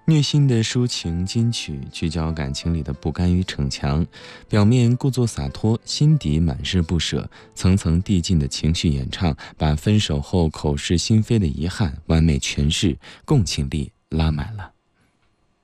虐心的抒情金曲，聚焦感情里的不甘与逞强，表面故作洒脱，心底满是不舍，层层递进的情绪演唱，把分手后口是心非的遗憾完美诠释，共情力拉满了。